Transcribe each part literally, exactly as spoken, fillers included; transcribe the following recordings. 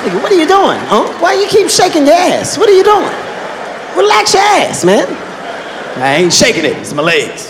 Nigga, what are you doing? Huh? Why you keep shaking your ass? What are you doing? Relax your ass, man. I ain't shaking it, it's my legs.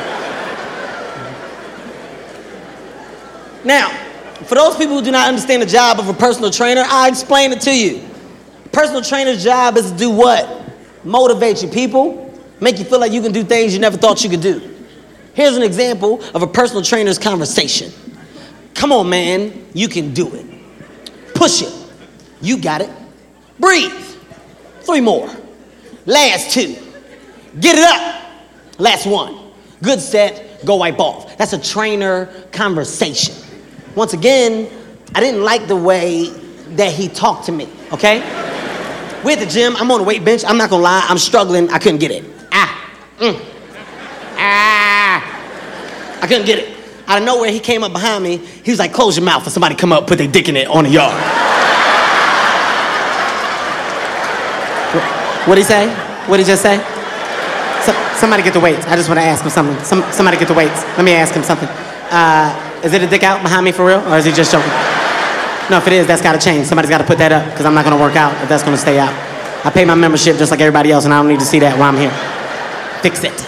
Now, for those people who do not understand the job of a personal trainer, I'll explain it to you. Personal trainer's job is to do what? Motivate you people, make you feel like you can do things you never thought you could do. Here's an example of a personal trainer's conversation. Come on, man, you can do it. Push it. You got it. Breathe. Three more. Last two. Get it up. Last one. Good set, go wipe off. That's a trainer conversation. Once again, I didn't like the way that he talked to me, okay? We're at the gym, I'm on the weight bench, I'm not gonna lie, I'm struggling, I couldn't get it. Ah, mm. Ah. I couldn't get it. Out of nowhere, he came up behind me, he was like, close your mouth, for somebody come up, put their dick in it on the yard. What'd he say? What'd he just say? So, somebody get the weights. I just want to ask him something. Some, somebody get the weights. Let me ask him something. Uh, is it a dick out behind me for real, or is he just joking? No, if it is, that's got to change. Somebody's got to put that up, because I'm not going to work out if that's going to stay out. I pay my membership just like everybody else, and I don't need to see that while I'm here. Fix it.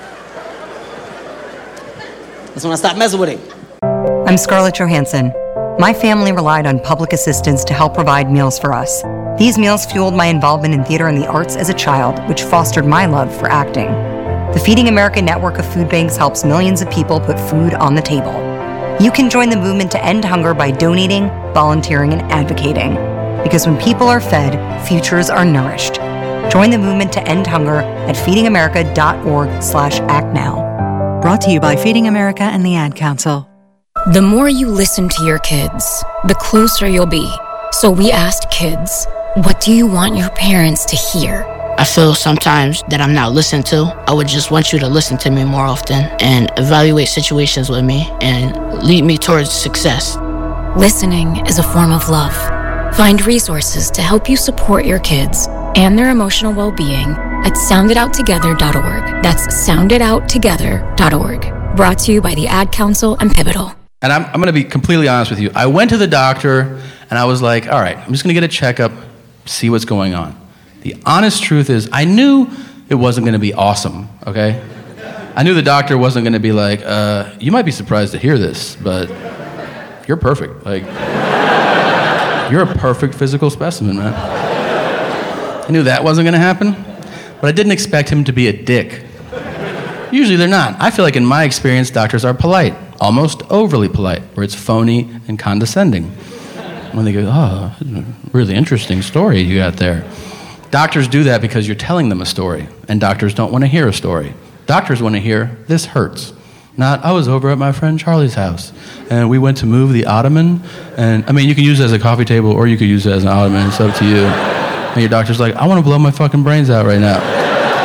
That's when I stopped messing with him. I'm Scarlett Johansson. My family relied on public assistance to help provide meals for us. These meals fueled my involvement in theater and the arts as a child, which fostered my love for acting. The Feeding America network of food banks helps millions of people put food on the table. You can join the movement to end hunger by donating, volunteering, and advocating. Because when people are fed, futures are nourished. Join the movement to end hunger at feedingamerica.org slash act now. Brought to you by Feeding America and the Ad Council. The more you listen to your kids, the closer you'll be. So we asked kids, what do you want your parents to hear? I feel sometimes that I'm not listened to. I would just want you to listen to me more often and evaluate situations with me and lead me towards success. Listening is a form of love. Find resources to help you support your kids and their emotional well-being at sound it out together dot org. That's sound it out together dot org. Brought to you by the Ad Council and Pivotal. And I'm, I'm going to be completely honest with you. I went to the doctor, and I was like, all right, I'm just going to get a checkup, see what's going on. The honest truth is, I knew it wasn't going to be awesome, okay? I knew the doctor wasn't going to be like, uh, you might be surprised to hear this, but you're perfect. Like, you're a perfect physical specimen, man. I knew that wasn't going to happen, but I didn't expect him to be a dick. Usually they're not. I feel like in my experience, doctors are polite, almost overly polite, where it's phony and condescending. When they go, oh, really interesting story you got there. Doctors do that because you're telling them a story, and doctors don't want to hear a story. Doctors want to hear, this hurts. Not, I was over at my friend Charlie's house, and we went to move the ottoman, and, I mean, you can use it as a coffee table, or you could use it as an ottoman, it's up to you. And your doctor's like, I want to blow my fucking brains out right now.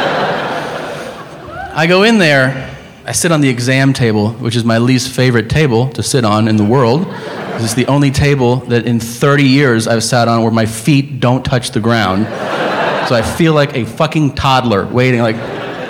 I go in there, I sit on the exam table, which is my least favorite table to sit on in the world. It's the only table that in thirty years I've sat on where my feet don't touch the ground. So I feel like a fucking toddler waiting like...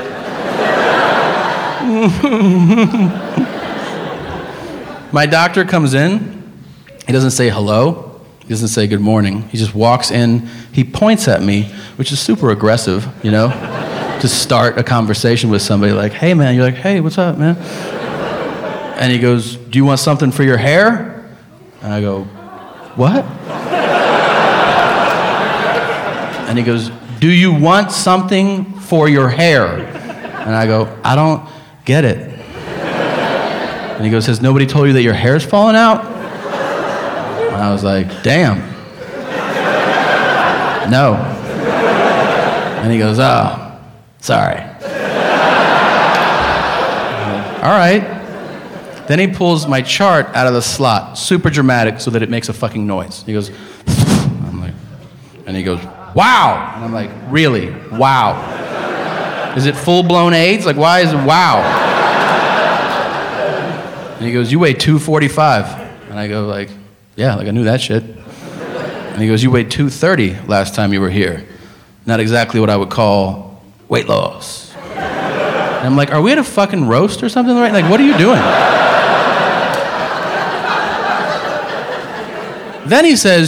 My doctor comes in, he doesn't say hello, he doesn't say good morning, he just walks in, he points at me, which is super aggressive, you know? To start a conversation with somebody like, hey man, you're like, hey, what's up, man? And he goes, do you want something for your hair? And I go, what? And he goes, do you want something for your hair? And I go, I don't get it. And he goes, has nobody told you that your hair's falling out? And I was like, damn. No. And he goes, oh. Sorry. All right. Then he pulls my chart out of the slot, super dramatic, so that it makes a fucking noise. He goes, I'm like, and he goes, wow. And I'm like, really? Wow. Is it full-blown AIDS? Like, why is it wow? And he goes, you weigh two forty-five. And I go like, yeah, like I knew that shit. And he goes, you weighed two thirty last time you were here. Not exactly what I would call weight loss. And I'm like, are we at a fucking roast or something? Right? Like, what are you doing? Then he says,